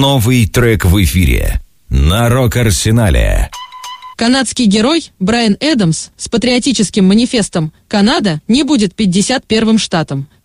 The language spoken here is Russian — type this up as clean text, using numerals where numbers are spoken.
Новый трек в эфире на Рок-Арсенале. Канадский герой Брайан Эдамс с патриотическим манифестом «Канада не будет 51-м штатом»